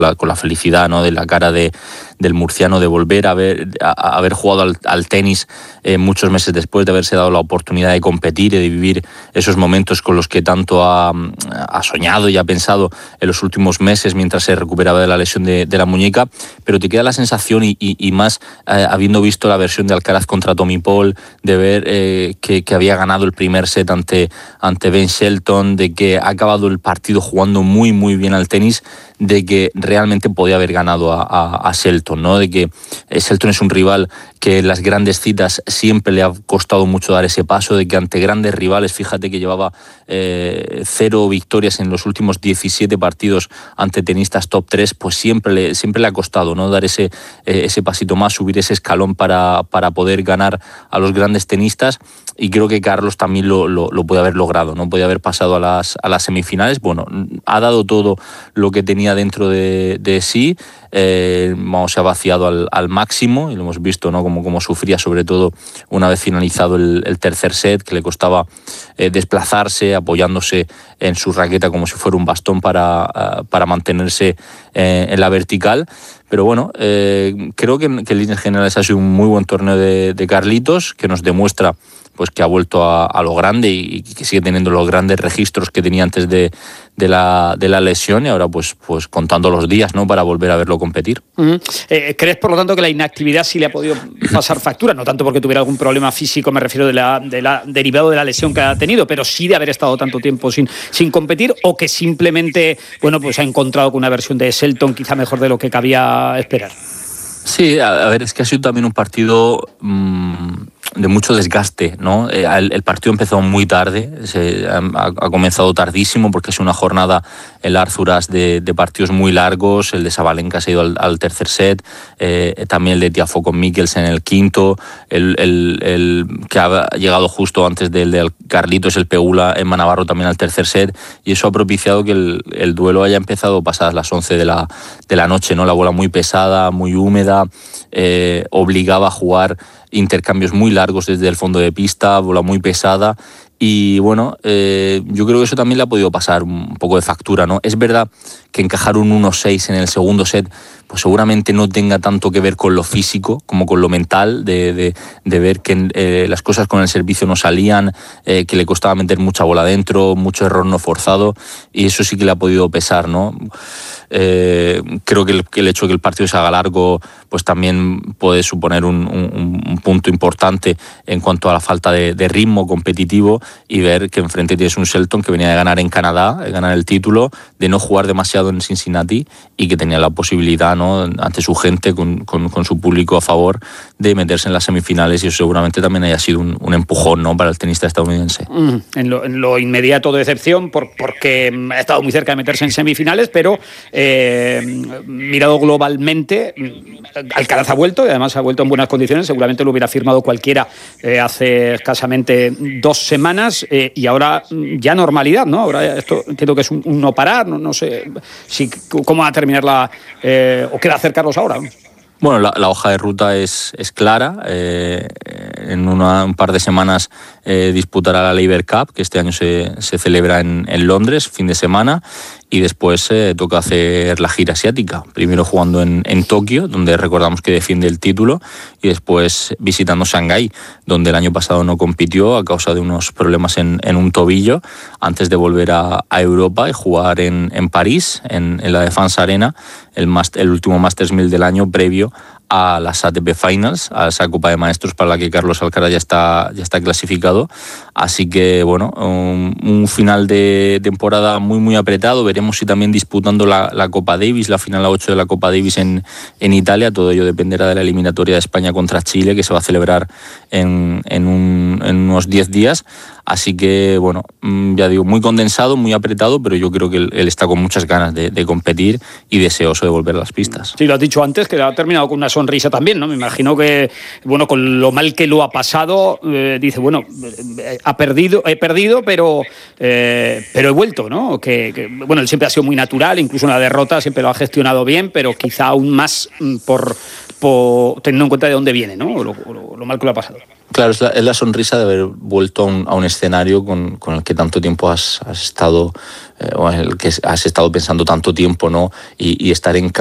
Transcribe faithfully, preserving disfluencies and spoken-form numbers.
la, con la felicidad, ¿no?, de la cara de, del murciano de volver a haber, a, a haber jugado al, al tenis eh, muchos meses después de haberse dado la oportunidad de competir y de vivir esos momentos con los que tanto ha, ha soñado y ha pensado en los últimos meses mientras se recuperaba de la lesión de, de la muñeca, pero te queda la sensación y, y, y más eh, habiendo visto la versión de Alcaraz contra Tommy Paul, de ver eh, que, que había ganado el primer set ante, ante Ben Shelton, de que ha acabado el partido jugando muy muy bien al tenis, de que realmente podía haber ganado a, a, a Shelton, ¿no? De que Shelton es un rival que en las grandes citas siempre le ha costado mucho dar ese paso, de que ante grandes rivales, fíjate que llevaba eh, cero victorias en los últimos diecisiete partidos ante tenistas top tres, pues siempre le, siempre le ha costado, ¿no?, dar ese, eh, ese pasito más, subir ese escalón para, para poder ganar a los grandes tenistas, y creo que Carlos también lo, lo, lo puede haber logrado, ¿no? Puede haber pasado a las, a las semifinales. Bueno, ha dado todo lo que tenía dentro de, de sí, eh, se ha vaciado al, al máximo y lo hemos visto, ¿no?, como, como sufría, sobre todo una vez finalizado el, el tercer set, que le costaba eh, desplazarse apoyándose en su raqueta como si fuera un bastón para, uh, para mantenerse eh, en la vertical. Pero bueno, eh, creo que, que en líneas generales ha sido un muy buen torneo de, de Carlitos, que nos demuestra pues que ha vuelto a, a lo grande y, y que sigue teniendo los grandes registros que tenía antes de, de, la, de la lesión, y ahora pues, pues contando los días, ¿no?, para volver a verlo competir. Uh-huh. Eh, ¿Crees, por lo tanto, que la inactividad sí le ha podido pasar factura? No tanto porque tuviera algún problema físico, me refiero de la, de la, derivado de la lesión que ha tenido, pero sí de haber estado tanto tiempo sin, sin competir, o que simplemente, bueno, pues ha encontrado con una versión de Shelton quizá mejor de lo que cabía esperar. Sí, a, a ver, es que ha sido también un partido mmm, de mucho desgaste, ¿no? Eh, el, el partido empezó muy tarde, se, ha, ha comenzado tardísimo porque es una jornada el Arthur Ashe de, de partidos muy largos. El de Sabalenka se ha ido al, al tercer set, eh, también el de Tiafoe con Mikkelsen en el quinto, el, el, el que ha llegado justo antes del de Carlitos, el Pegula en Navarro también al tercer set, y eso ha propiciado que el, el duelo haya empezado pasadas las once de la, de la noche, ¿no? La bola muy pesada, muy húmeda, Eh, obligaba a jugar intercambios muy largos desde el fondo de pista, bola muy pesada, y bueno, eh, yo creo que eso también le ha podido pasar un poco de factura, ¿no? Es verdad que encajar un uno seis en el segundo set pues seguramente no tenga tanto que ver con lo físico como con lo mental, de, de, de ver que eh, las cosas con el servicio no salían, eh, que le costaba meter mucha bola dentro, mucho error no forzado, y eso sí que le ha podido pesar, ¿no? Eh, creo que el, que el hecho de que el partido se haga largo pues también puede suponer un, un, un punto importante en cuanto a la falta de, de ritmo competitivo, y ver que enfrente tienes un Shelton que venía de ganar en Canadá, de ganar el título, de no jugar demasiado en Cincinnati, y que tenía la posibilidad, ¿no?, ante su gente, con, con, con su público a favor, de meterse en las semifinales, y eso seguramente también haya sido un, un empujón, ¿no?, para el tenista estadounidense. Mm, en, lo, en lo inmediato de excepción, por, porque ha estado muy cerca de meterse en semifinales, pero eh, mirado globalmente, Alcaraz ha vuelto, y además ha vuelto en buenas condiciones. Seguramente lo hubiera firmado cualquiera eh, hace escasamente dos semanas, eh, y ahora ya normalidad, ¿no? Ahora esto entiendo que es un, un no parar, no, no sé si cómo va a terminar la eh, o qué va a hacer Carlos ahora. Bueno, la, la hoja de ruta es, es clara. Eh, en una, un par de semanas eh, disputará la Laver Cup, que este año se, se celebra en, en Londres, fin de semana, y después eh, toca hacer la gira asiática. Primero jugando en, en Tokio, donde recordamos que defiende el título, y después visitando Shanghái, donde el año pasado no compitió a causa de unos problemas en, en un tobillo, antes de volver a, a Europa y jugar en, en París, en, en la Defense Arena, el, master, el último Masters mil del año previo a las A T P Finals, a esa Copa de Maestros para la que Carlos Alcaraz ya está, ya está clasificado. Así que, bueno, un, un final de temporada muy, muy apretado. Veremos si también disputando la, la Copa Davis, la final a ocho de la Copa Davis en, en Italia. Todo ello dependerá de la eliminatoria de España contra Chile, que se va a celebrar en, en, un, en unos diez días. Así que, bueno, ya digo, muy condensado, muy apretado, pero yo creo que él, él está con muchas ganas de, de competir y deseoso de volver a las pistas. Sí, lo has dicho antes, que ha terminado con una sonrisa también, ¿no? Me imagino que, bueno, con lo mal que lo ha pasado, eh, dice, bueno, eh, ha perdido, he perdido, pero, eh, pero he vuelto, ¿no? Que, que, bueno, él siempre ha sido muy natural, incluso una derrota siempre lo ha gestionado bien, pero quizá aún más por... por, teniendo en cuenta de dónde viene, ¿no? Lo, lo, lo mal que lo ha pasado. Claro, es la, es la sonrisa de haber vuelto a un, a un escenario con, con el que tanto tiempo has, has estado, eh, o en el que has estado pensando tanto tiempo, ¿no? Y, y estar en